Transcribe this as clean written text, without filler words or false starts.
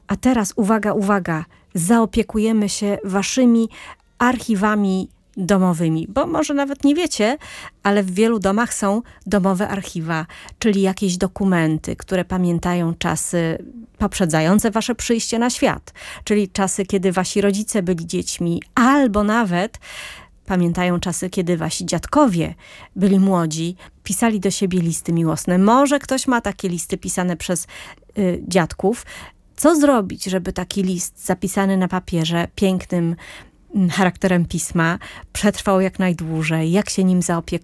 A teraz, uwaga, uwaga, zaopiekujemy się waszymi archiwami domowymi, bo może nawet nie wiecie, ale w wielu domach są domowe archiwa, czyli jakieś dokumenty, które pamiętają czasy poprzedzające wasze przyjście na świat, czyli czasy, kiedy wasi rodzice byli dziećmi, albo nawet pamiętają czasy, kiedy wasi dziadkowie byli młodzi, pisali do siebie listy miłosne. Może ktoś ma takie listy pisane przez dziadków. Co zrobić, żeby taki list zapisany na papierze, pięknym charakterem pisma, przetrwał jak najdłużej? Jak się nim zaopiekować?